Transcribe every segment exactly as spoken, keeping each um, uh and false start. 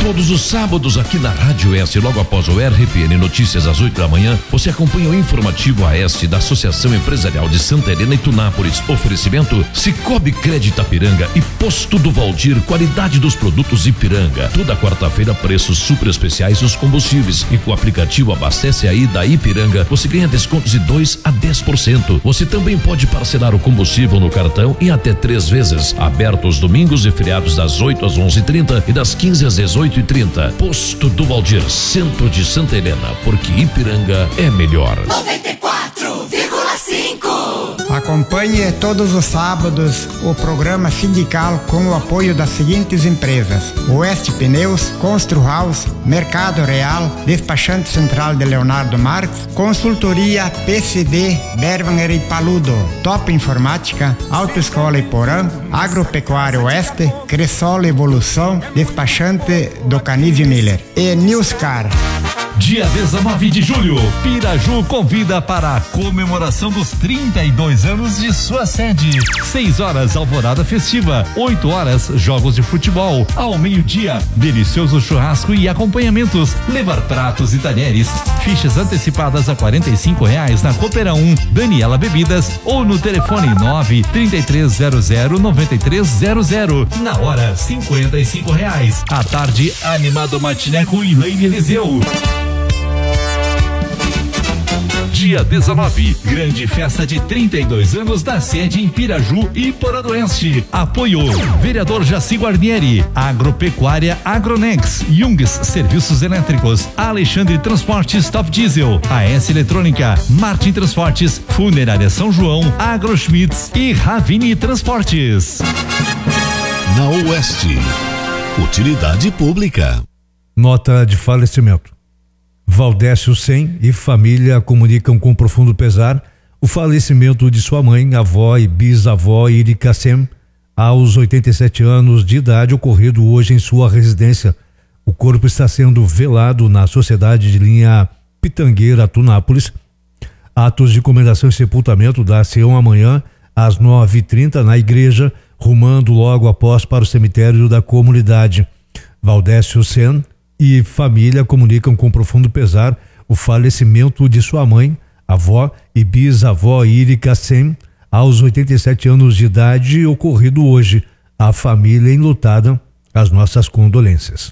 Todos os sábados aqui na Rádio Oeste, logo após o R P N Notícias às oito da manhã, você acompanha o informativo Oeste da Associação Empresarial de Santa Helena e Tunápolis. Oferecimento Cicobi Crédito Ipiranga e Posto do Valdir, qualidade dos produtos Ipiranga. Toda quarta-feira preços super especiais nos combustíveis e com o aplicativo Abastece Aí da Ipiranga você ganha descontos de dois a dez por cento. Você também pode parcelar o combustível no cartão em até três vezes. Aberto os domingos e feriados das oito às onze e trinta e das quinze às dezoito e trinta. Posto do Valdir, centro de Santa Helena, porque Ipiranga é melhor. noventa e quatro vírgula cinco. Acompanhe todos os sábados o programa sindical com o apoio das seguintes empresas: Oeste Pneus, Constru House, Mercado Real, Despachante Central de Leonardo Marques, Consultoria P C D, Berwanger e Paludo, Top Informática, Autoescola Iporã, Agropecuária Oeste, Cressol Evolução, Despachante do Canizio Miller e Newscar. Dia dezenove de julho, Piraju convida para a comemoração dos trinta e dois anos de sua sede. seis horas, alvorada festiva. oito horas, jogos de futebol. Ao meio-dia, delicioso churrasco e acompanhamentos. Levar pratos e talheres. Fichas antecipadas a quarenta e cinco reais na Coopera um, Daniela Bebidas ou no telefone nove, trinta e três zero zero, noventa e três zero zero. Na hora, cinquenta e cinco reais. À tarde, animado matiné com Elaine Eliseu. Dia dezenove, grande festa de trinta e dois anos da sede em Piraju e Poradoense. Apoio: vereador Jaci Guarnieri, Agropecuária Agronex, Jungs Serviços Elétricos, Alexandre Transportes Top Diesel, A S Eletrônica, Martin Transportes, Funerária São João, Agroschmitz e Ravini Transportes. Na Oeste, utilidade pública. Nota de falecimento. Valdécio Sem e família comunicam com profundo pesar o falecimento de sua mãe, avó e bisavó Irika Sem, aos oitenta e sete anos de idade, ocorrido hoje em sua residência. O corpo está sendo velado na Sociedade de Linha Pitangueira, Tunápolis. Atos de comemoração e sepultamento dar-se-ão amanhã às nove e trinta na igreja, rumando logo após para o cemitério da comunidade. Valdécio Sem e família comunicam com profundo pesar o falecimento de sua mãe, avó e bisavó Irika Sem, aos oitenta e sete anos de idade, ocorrido hoje. A família enlutada, as nossas condolências.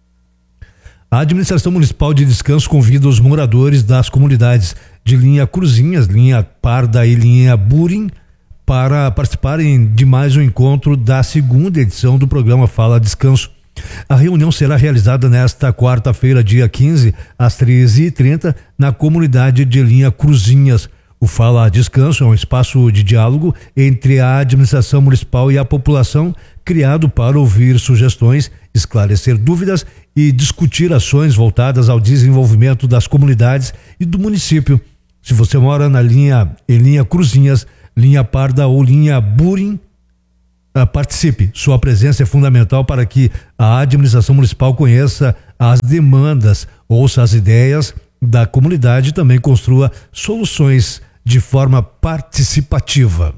A Administração Municipal de Descanso convida os moradores das comunidades de Linha Cruzinhas, Linha Parda e Linha Burim para participarem de mais um encontro da segunda edição do programa Fala Descanso. A reunião será realizada nesta quarta-feira, dia quinze, às treze e trinta, na comunidade de Linha Cruzinhas. O Fala Descanso é um espaço de diálogo entre a administração municipal e a população, criado para ouvir sugestões, esclarecer dúvidas e discutir ações voltadas ao desenvolvimento das comunidades e do município. Se você mora na linha, em Linha Cruzinhas, Linha Parda ou Linha Burim, Uh, participe. Sua presença é fundamental para que a administração municipal conheça as demandas, ouça as ideias da comunidade e também construa soluções de forma participativa.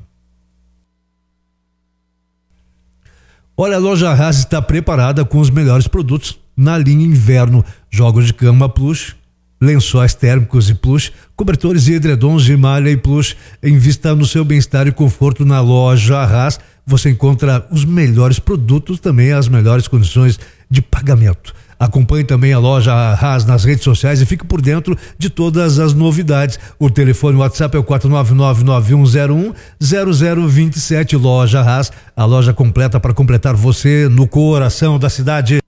Olha, a Loja Arras está preparada com os melhores produtos na linha inverno: jogos de cama plush, lençóis térmicos e plush, cobertores e edredons de malha e plush. Invista no seu bem-estar e conforto na Loja Arras. Você encontra os melhores produtos, também as melhores condições de pagamento. Acompanhe também a Loja Arras nas redes sociais e fique por dentro de todas as novidades. O telefone WhatsApp é o quatro nove nove nove um zero um zero zero dois sete. Loja Arras, a loja completa para completar você no coração da cidade.